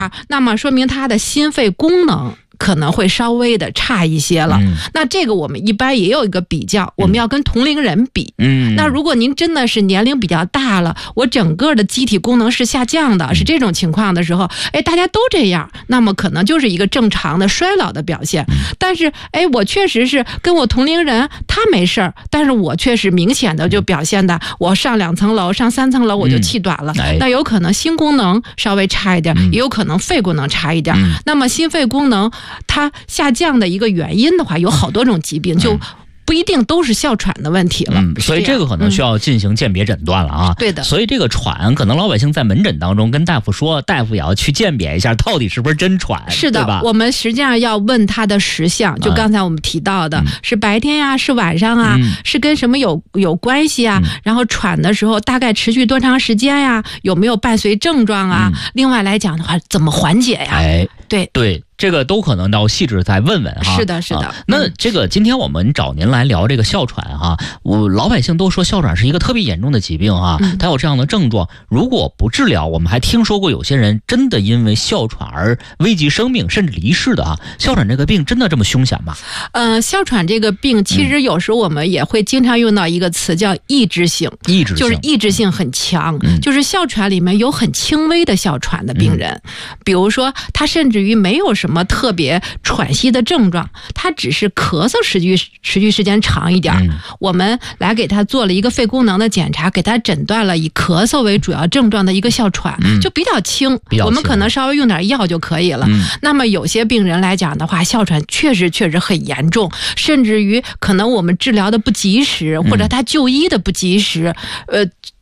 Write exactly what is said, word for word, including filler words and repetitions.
啊，那么说明他的心肺功能可能会稍微的差一些了、嗯、那这个我们一般也有一个比较，我们要跟同龄人比。嗯，那如果您真的是年龄比较大了，我整个的机体功能是下降的，是这种情况的时候，哎，大家都这样，那么可能就是一个正常的衰老的表现。但是哎，我确实是跟我同龄人他没事儿，但是我确实明显的就表现的，我上两层楼上三层楼我就气短了、嗯哎、那有可能心功能稍微差一点、嗯、也有可能肺功能差一点、嗯、那么心肺功能它下降的一个原因的话，有好多种疾病，就不一定都是哮喘的问题了、嗯、 所以这个可能需要进行鉴别诊断了啊、嗯。 对的， 所以这个喘可能老百姓在门诊当中跟大夫说，大夫也要去鉴别一下到底是不是真喘。 是的，我们实际上要问他的实相，就刚才我们提到的、嗯、是白天呀、啊、是晚上啊、嗯、是跟什么有有关系啊、嗯、然后喘的时候大概持续多长时间呀，有没有伴随症状啊、嗯、另外来讲的话怎么缓解呀。 哎， 对对，这个都可能要细致再问问哈。 是的，是的。啊、 那这个今天我们找您来聊这个哮喘哈，我老百姓都说哮喘是一个特别严重的疾病哈，它有这样的症状，如果不治疗，我们还听说过有些人真的因为哮喘而危及生命甚至离世的啊。哮喘这个病真的这么凶险吗？ 呃，哮喘这个病其实有时候我们也会经常用到一个词叫抑制性， 抑制性就是抑制性很强、嗯，就是哮喘里面有很轻微的哮喘的病人，嗯、比如说他甚至于没有什么特别喘息的症状，他只是咳嗽持续持续时间长一点、嗯、我们来给他做了一个肺功能的检查，给他诊断了以咳嗽为主要症状的一个哮喘、嗯、就比较轻， 比较轻， 我们可能稍微用点药就可以了、嗯、那么有些病人来讲的话，哮喘确实确实很严重，甚至于可能我们治疗的不及时，或者他就医的不及时、嗯、呃